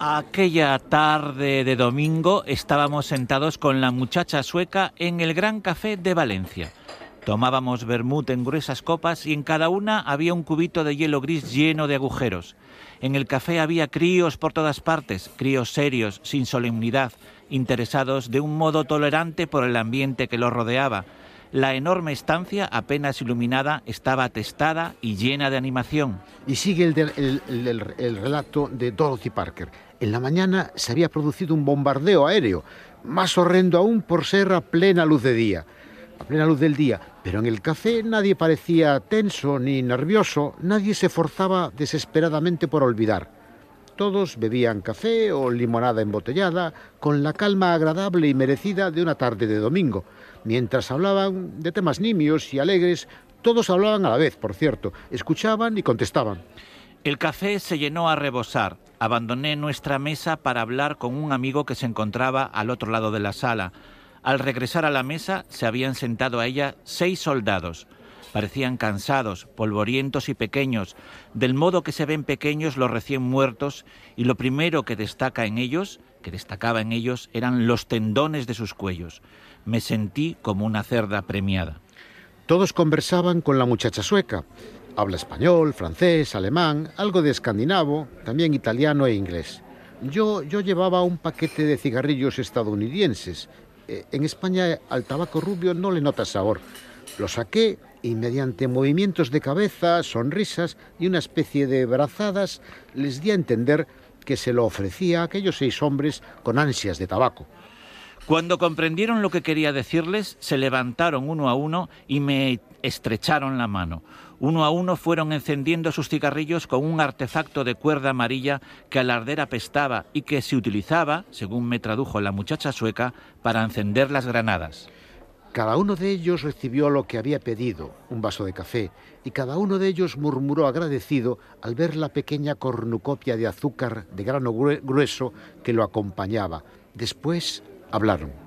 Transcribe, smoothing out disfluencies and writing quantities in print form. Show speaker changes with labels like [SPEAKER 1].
[SPEAKER 1] Aquella tarde de domingo estábamos sentados con la muchacha sueca en el Gran Café de Valencia. Tomábamos vermut en gruesas copas y en cada una había un cubito de hielo gris lleno de agujeros. En el café había críos por todas partes, críos serios, sin solemnidad, interesados de un modo tolerante por el ambiente que los rodeaba. La enorme estancia, apenas iluminada, estaba atestada y llena de animación.
[SPEAKER 2] Y sigue el relato de Dorothy Parker. En la mañana se había producido un bombardeo aéreo, más horrendo aún por ser a plena luz del día. Pero en el café nadie parecía tenso ni nervioso, nadie se forzaba desesperadamente por olvidar. Todos bebían café o limonada embotellada con la calma agradable y merecida de una tarde de domingo. Mientras hablaban de temas nimios y alegres, todos hablaban a la vez, por cierto, escuchaban y contestaban.
[SPEAKER 1] El café se llenó a rebosar. Abandoné nuestra mesa para hablar con un amigo que se encontraba al otro lado de la sala. Al regresar a la mesa se habían sentado a ella 6 soldados. Parecían cansados, polvorientos y pequeños, del modo que se ven pequeños los recién muertos, y lo primero que destacaba en ellos, eran los tendones de sus cuellos. Me sentí como una cerda premiada.
[SPEAKER 2] Todos conversaban con la muchacha sueca. Habla español, francés, alemán, algo de escandinavo, también italiano e inglés. Yo llevaba un paquete de cigarrillos estadounidenses. En España al tabaco rubio no le notas sabor. Lo saqué y mediante movimientos de cabeza, sonrisas y una especie de brazadas les di a entender que se lo ofrecía a aquellos 6 hombres con ansias de tabaco.
[SPEAKER 1] Cuando comprendieron lo que quería decirles, se levantaron uno a uno y me estrecharon la mano. Uno a uno fueron encendiendo sus cigarrillos con un artefacto de cuerda amarilla que al arder apestaba y que se utilizaba, según me tradujo la muchacha sueca, para encender las granadas.
[SPEAKER 2] Cada uno de ellos recibió lo que había pedido, un vaso de café, y cada uno de ellos murmuró agradecido al ver la pequeña cornucopia de azúcar de grano grueso que lo acompañaba. Después hablaron.